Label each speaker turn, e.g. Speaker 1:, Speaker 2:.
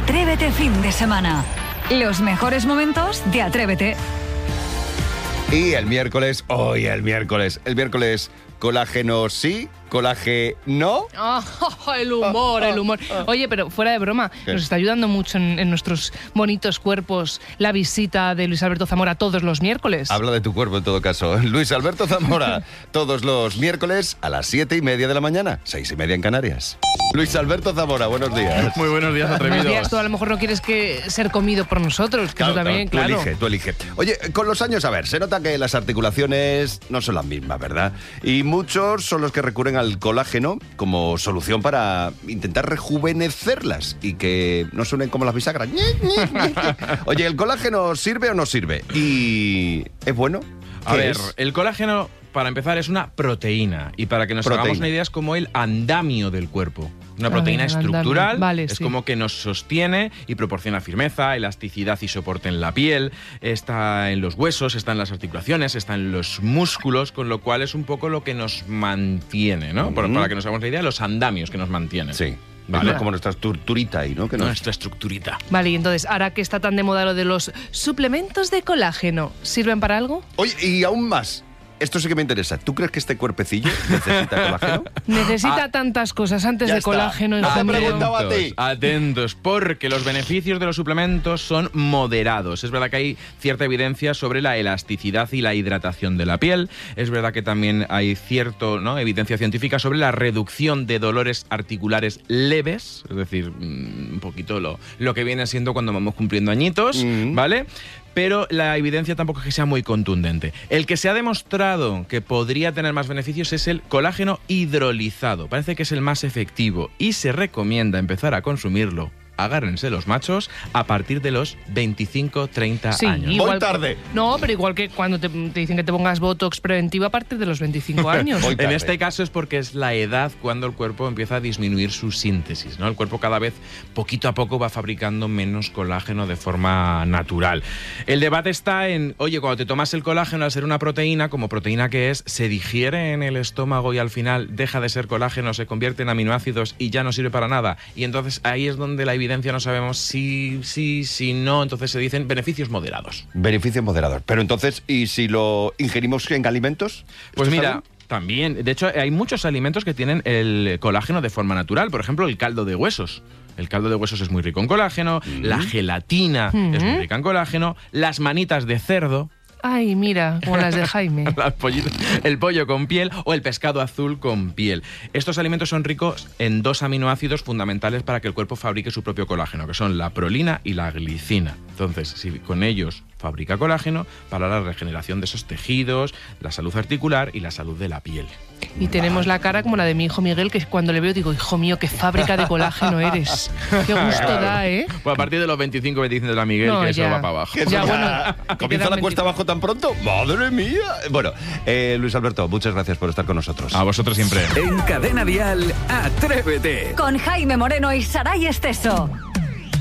Speaker 1: Atrévete fin de semana. Los mejores momentos de Atrévete.
Speaker 2: Y el miércoles, el miércoles, colágeno sí, colágeno no.
Speaker 3: El humor. Oye, pero fuera de broma, nos está ayudando mucho en nuestros bonitos cuerpos la visita de Luis Alberto Zamora todos los miércoles.
Speaker 2: Habla de tu cuerpo en todo caso. Luis Alberto Zamora, todos los miércoles a las 7:30 de la mañana, 6:30 en Canarias. Luis Alberto Zamora, buenos días.
Speaker 4: Muy buenos días, atrevidos.
Speaker 3: Buenos días, tú a lo mejor no quieres ser comido por nosotros, que
Speaker 2: Claro,
Speaker 3: eso también,
Speaker 2: tú elige. Oye, con los años, a ver, se nota que las articulaciones no son las mismas, ¿verdad? Y muchos son los que recurren al colágeno como solución para intentar rejuvenecerlas y que no suenen como las bisagras. Oye, ¿el colágeno sirve o no sirve? ¿Y es bueno?
Speaker 4: A ver, el colágeno, para empezar, es una proteína. Y para que nos hagamos una idea, es como el andamio del cuerpo. Una proteína estructural,
Speaker 3: vale,
Speaker 4: es
Speaker 3: sí.
Speaker 4: como que nos sostiene y proporciona firmeza, elasticidad y soporte en la piel, está en los huesos, está en las articulaciones, está en los músculos, con lo cual es un poco lo que nos mantiene, ¿no? Para que nos hagamos la idea, los andamios que nos mantienen.
Speaker 2: Sí.
Speaker 4: Vale.
Speaker 2: Es como nuestra estructurita ahí, ¿no?
Speaker 4: Nuestra estructurita.
Speaker 3: Vale, y entonces, ahora que está tan de moda lo de los suplementos de colágeno, ¿sirven para algo?
Speaker 2: Oye, y aún más. Esto sí que me interesa. ¿Tú crees que este cuerpecillo necesita colágeno?
Speaker 3: Necesita tantas cosas antes de colágeno.
Speaker 4: Atentos, porque los beneficios de los suplementos son moderados. Es verdad que hay cierta evidencia sobre la elasticidad y la hidratación de la piel. Es verdad que también hay evidencia científica sobre la reducción de dolores articulares leves, es decir, un poquito lo que viene siendo cuando vamos cumpliendo añitos, ¿vale? Pero la evidencia tampoco es que sea muy contundente. El que se ha demostrado que podría tener más beneficios es el colágeno hidrolizado. Parece que es el más efectivo y se recomienda empezar a consumirlo. Agárrense los machos a partir de los 25-30 años.
Speaker 3: Igual,
Speaker 2: Voy tarde.
Speaker 3: No, pero igual que cuando te dicen que te pongas Botox preventivo a partir de los 25 años.
Speaker 4: En este caso es porque es la edad cuando el cuerpo empieza a disminuir su síntesis, ¿no? El cuerpo cada vez, poquito a poco, va fabricando menos colágeno de forma natural. El debate está en, oye, cuando te tomas el colágeno, al ser una proteína, como proteína que es, se digiere en el estómago y al final deja de ser colágeno, se convierte en aminoácidos y ya no sirve para nada. Y entonces ahí es donde la evidencia no sabemos si no, entonces se dicen beneficios moderados.
Speaker 2: Beneficios moderados. Pero entonces, ¿y si lo ingerimos en alimentos?
Speaker 4: Pues mira, también, de hecho, hay muchos alimentos que tienen el colágeno de forma natural. Por ejemplo, el caldo de huesos. El caldo de huesos es muy rico en colágeno, la gelatina es muy rica en colágeno, las manitas de cerdo.
Speaker 3: Ay, mira, como las de Jaime.
Speaker 4: El pollo con piel o el pescado azul con piel. Estos alimentos son ricos en dos aminoácidos fundamentales para que el cuerpo fabrique su propio colágeno, que son la prolina y la glicina. Entonces, si con ellos fabrica colágeno, para la regeneración de esos tejidos, la salud articular y la salud de la piel.
Speaker 3: Y tenemos la cara como la de mi hijo Miguel, que cuando le veo digo, hijo mío, qué fábrica de colágeno eres. Qué gusto da, ¿eh?
Speaker 4: Pues a partir de los 25 me dicen de la Miguel que eso va para abajo.
Speaker 2: ¿Comienza la cuesta abajo tan pronto? ¡Madre mía! Bueno, Luis Alberto, muchas gracias por estar con nosotros.
Speaker 4: A vosotros siempre.
Speaker 5: En Cadena Dial, Atrévete.
Speaker 1: Con Jaime Moreno y Saray Esteso.